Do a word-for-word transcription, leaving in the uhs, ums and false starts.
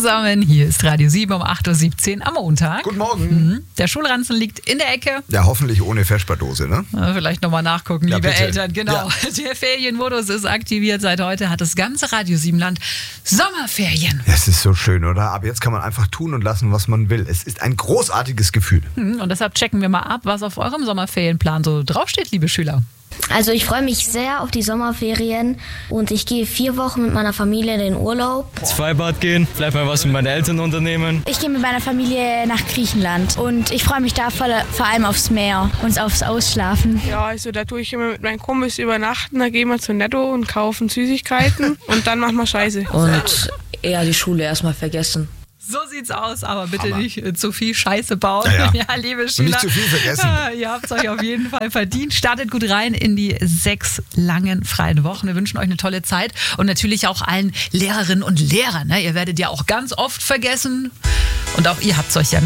zusammen. Hier ist Radio sieben um acht Uhr siebzehn am Montag. Guten Morgen. Mhm. Der Schulranzen liegt in der Ecke. Ja, hoffentlich ohne Vesperdose, ne? Ja, vielleicht nochmal nachgucken, Ja, liebe bitte. Eltern. Genau. Ja. Der Ferienmodus ist aktiviert. Seit heute hat das ganze Radio sieben-Land Sommerferien. Es ist so schön, oder? Ab jetzt kann man einfach tun und lassen, was man will. Es ist ein großartiges Gefühl. Mhm. Und deshalb checken wir mal ab, was auf eurem Sommerferienplan so draufsteht, liebe Schüler. Also ich freue mich sehr auf die Sommerferien und ich gehe vier Wochen mit meiner Familie in den Urlaub. Ins Freibad gehen, vielleicht mal was mit meinen Eltern unternehmen. Ich gehe mit meiner Familie nach Griechenland und ich freue mich da vor, vor allem aufs Meer und aufs Ausschlafen. Ja, also da tue ich immer mit meinen Kumpels übernachten, da gehen wir zu Netto und kaufen Süßigkeiten und dann machen wir Scheiße. Und eher die Schule erstmal vergessen. So sieht's aus, aber bitte Hammer. nicht äh, zu viel Scheiße bauen. Ja, ja. ja liebe Schüler. Und nicht zu viel vergessen. Ja, ihr habt es euch auf jeden Fall verdient. Startet gut rein in die sechs langen freien Wochen. Wir wünschen euch eine tolle Zeit und natürlich auch allen Lehrerinnen und Lehrern. Ne? Ihr werdet ja auch ganz oft vergessen und auch ihr habt es euch ja